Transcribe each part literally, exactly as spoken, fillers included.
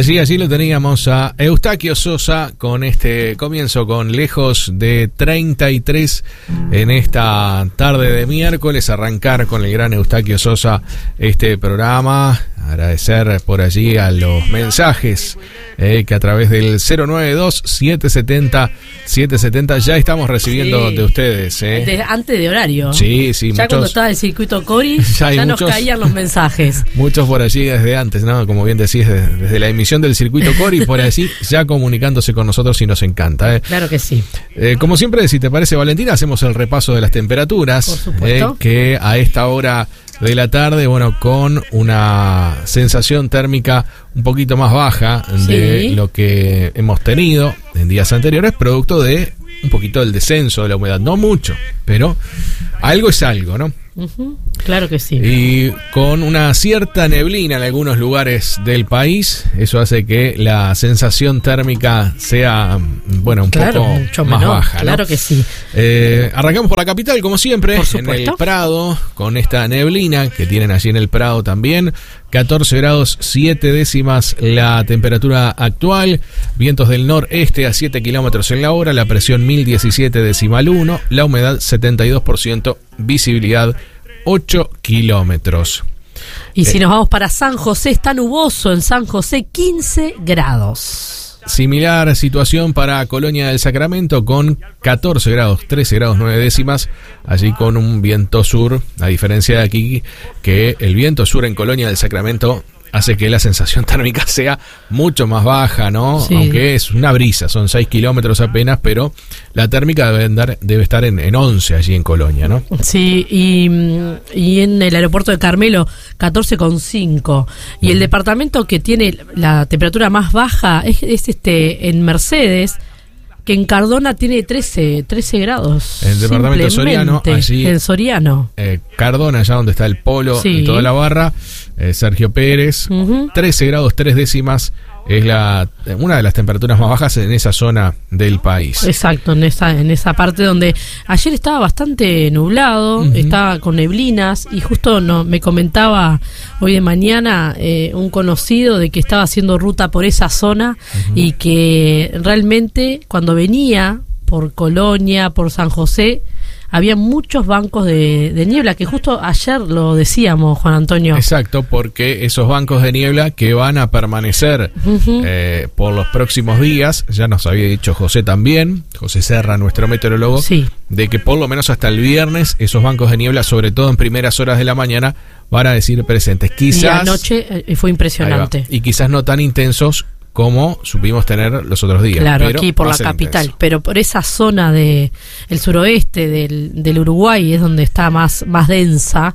Allí, allí lo teníamos a Eustaquio Sosa con este comienzo con Lejos de treinta y tres en esta tarde de miércoles. Arrancar con el gran Eustaquio Sosa este programa. Agradecer por allí a los mensajes eh, que a través del cero nueve dos, siete siete cero, siete siete cero ya estamos recibiendo sí. de ustedes. Eh. De, antes de horario. Sí, sí. Ya muchos, cuando estaba el circuito Cori, ya, ya muchos, nos caían los mensajes. Muchos por allí desde antes, ¿no? Como bien decís, desde, desde la emisión del circuito Cori, por allí ya comunicándose con nosotros y nos encanta. ¿eh? Claro que sí. Eh, como siempre, si te parece, Valentina, hacemos el repaso de las temperaturas. Por supuesto. Eh, que a esta hora de la tarde, bueno, con una sensación térmica un poquito más baja de sí. lo que hemos tenido en días anteriores, producto de un poquito del descenso de la humedad. No mucho, pero algo es algo, ¿no? Uh-huh. Claro que sí. Y con una cierta neblina en algunos lugares del país, eso hace que la sensación térmica sea, bueno, un claro, poco mucho más menor, baja, ¿no? Claro que sí. Eh, arrancamos por la capital, como siempre, por en el Prado, con esta neblina que tienen allí en el Prado también. catorce grados siete décimas la temperatura actual, vientos del noreste a siete kilómetros en la hora, la presión mil diecisiete decimal uno, la humedad setenta y dos por ciento, visibilidad ocho kilómetros. Y si eh, nos vamos para San José, está nuboso en San José, quince grados. Similar situación para Colonia del Sacramento con catorce grados, trece grados nueve décimas, allí con un viento sur, a diferencia de aquí, que el viento sur en Colonia del Sacramento hace que la sensación térmica sea mucho más baja, ¿no? Sí. Aunque es una brisa, son seis kilómetros apenas, pero la térmica debe, andar, debe estar en, en once allí en Colonia, ¿no? Sí, y, y en el aeropuerto de Carmelo, catorce coma cinco. Y mm. el departamento que tiene la temperatura más baja es, es este en Mercedes, que en Cardona tiene trece grados. En el departamento de Soriano, allí. En Soriano. Eh, Cardona, allá donde está el polo sí. y toda la barra. Eh, Sergio Pérez, uh-huh. trece grados tres décimas. Es la una de las temperaturas más bajas en esa zona del país. Exacto, en esa en esa parte donde ayer estaba bastante nublado, uh-huh. estaba con neblinas y justo no me comentaba hoy de mañana eh, un conocido de que estaba haciendo ruta por esa zona uh-huh. y que realmente cuando venía por Colonia, por San José, había muchos bancos de, de niebla, que justo ayer lo decíamos, Juan Antonio. Exacto, porque esos bancos de niebla que van a permanecer uh-huh. eh, por los próximos días, ya nos había dicho José también, José Serra, nuestro meteorólogo, sí. de que por lo menos hasta el viernes esos bancos de niebla, sobre todo en primeras horas de la mañana, van a decir presentes. Quizás, y anoche eh, fue impresionante. Y quizás no tan intensos como supimos tener los otros días. Claro, pero aquí por la capital, intenso. Pero por esa zona de el suroeste del, del Uruguay es donde está más, más densa.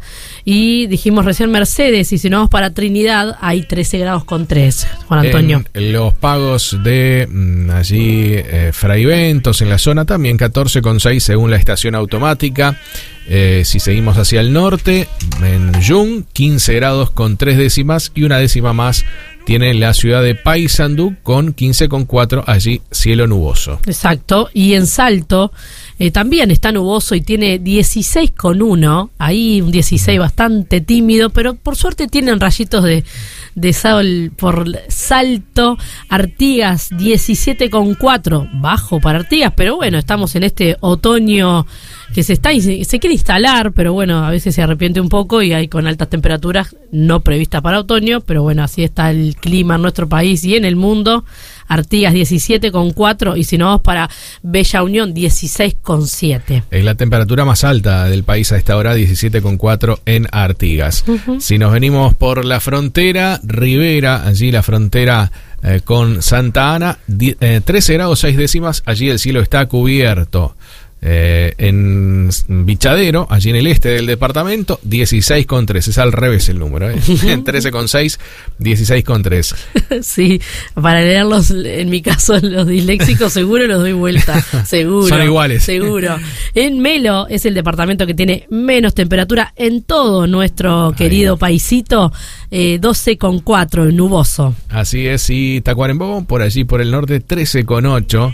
Y dijimos recién Mercedes, y si no vamos para Trinidad, hay trece grados con tres, Juan Antonio. En los pagos de mmm, allí eh, Fraiventos, en la zona también catorce con seis según la estación automática. Eh, si seguimos hacia el norte, en Jung, quince grados con tres décimas y una décima más tiene la ciudad de Paysandú con quince con cuatro, allí cielo nuboso. Exacto, y en Salto eh, también está nuboso y tiene dieciséis con uno, ahí un dieciséis bastante tímido, pero por suerte tienen rayitos de, de sol por Salto. Artigas diecisiete con cuatro, bajo para Artigas, pero bueno, estamos en este otoño que se está se quiere instalar, pero bueno, a veces se arrepiente un poco y hay con altas temperaturas no previstas para otoño, pero bueno, así está el clima en nuestro país y en el mundo. Artigas diecisiete con cuatro y si no vamos para Bella Unión dieciséis con siete. Es la temperatura más alta del país a esta hora, diecisiete con cuatro en Artigas. Uh-huh. Si nos venimos por la frontera, Rivera, allí la frontera eh, con Santa Ana, die, eh, trece grados seis décimas, allí el cielo está cubierto. Eh, en Bichadero, allí en el este del departamento, dieciséis con tres, es al revés el número, ¿eh? trece con seis, dieciséis con tres. Sí, para leerlos, en mi caso, los disléxicos, seguro los doy vuelta, seguro. Son iguales. Seguro. En Melo es el departamento que tiene menos temperatura en todo nuestro querido Ay, paisito, eh, doce con cuatro, nuboso. Así es, y Tacuarembó, por allí por el norte, trece con ocho.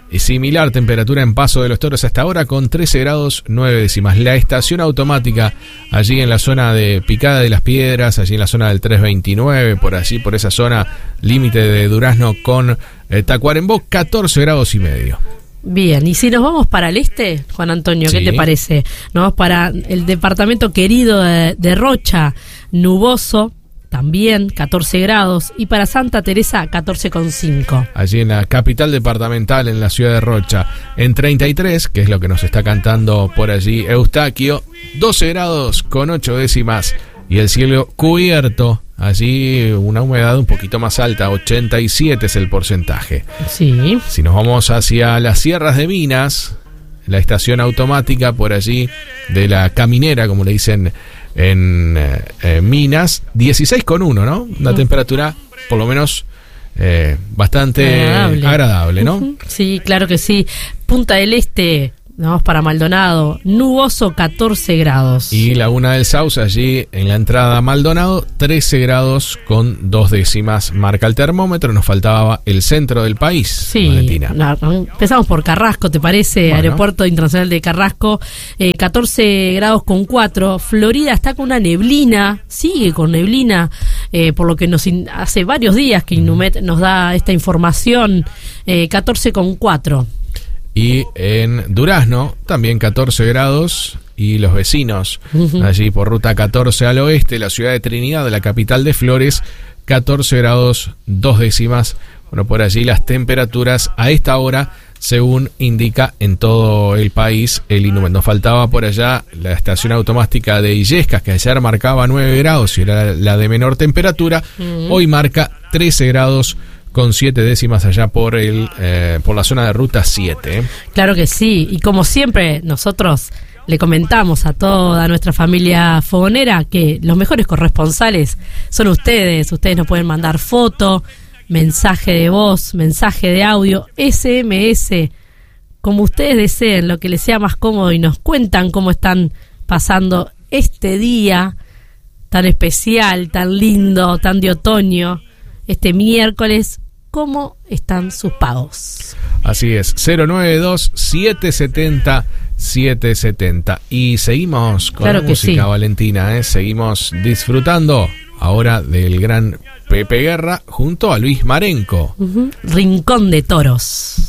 Y similar temperatura en Paso de los Toros hasta ahora con trece grados nueve décimas. La estación automática allí en la zona de Picada de las Piedras, allí en la zona del trescientos veintinueve, por allí, por esa zona límite de Durazno con eh, Tacuarembó, catorce grados y medio. Bien, y si nos vamos para el este, Juan Antonio, ¿qué sí. te parece? Nos vamos para el departamento querido de, de Rocha, nuboso, también catorce grados, y para Santa Teresa catorce coma cinco. Allí en la capital departamental, en la ciudad de Rocha, en treinta y tres, que es lo que nos está cantando por allí Eustaquio, doce grados con ocho décimas, y el cielo cubierto, allí una humedad un poquito más alta, ochenta y siete es el porcentaje. Sí. Si nos vamos hacia las sierras de Minas, la estación automática por allí de la Caminera, como le dicen en eh, Minas, dieciséis coma uno, ¿no? Una uh-huh. temperatura por lo menos eh, bastante agradable, agradable ¿no? Uh-huh. Sí, claro que sí. Punta del Este, vamos para Maldonado, nuboso, catorce grados. Y Laguna del Sauce, allí en la entrada a Maldonado, trece grados con dos décimas marca el termómetro. Nos faltaba el centro del país, sí, Valentina. No, empezamos por Carrasco, ¿te parece? Bueno. Aeropuerto Internacional de Carrasco, eh, catorce grados con cuatro. Florida está con una neblina, sigue con neblina, eh, por lo que nos in- hace varios días que Inumet nos da esta información, eh, catorce con cuatro. Y en Durazno, también catorce grados, y los vecinos, uh-huh. allí por ruta catorce al oeste, la ciudad de Trinidad, la capital de Flores, catorce grados, dos décimas. Bueno, por allí las temperaturas a esta hora, según indica en todo el país el Inumet. Nos faltaba por allá la estación automática de Illescas, que ayer marcaba nueve grados y era la de menor temperatura, uh-huh. hoy marca trece grados con siete décimas allá por el eh, por la zona de ruta siete. Claro que sí, y como siempre nosotros le comentamos a toda nuestra familia fogonera que los mejores corresponsales son ustedes. Ustedes nos pueden mandar foto, mensaje de voz, mensaje de audio, ese eme ese, como ustedes deseen, lo que les sea más cómodo, y nos cuentan cómo están pasando este día tan especial, tan lindo, tan de otoño, este miércoles. ¿Cómo están sus pagos? Así es, cero nueve dos, siete siete cero, siete siete cero. Y seguimos con claro la música, sí. Valentina, ¿eh? Seguimos disfrutando ahora del gran Pepe Guerra junto a Luis Marenco. Uh-huh. Rincón de Toros.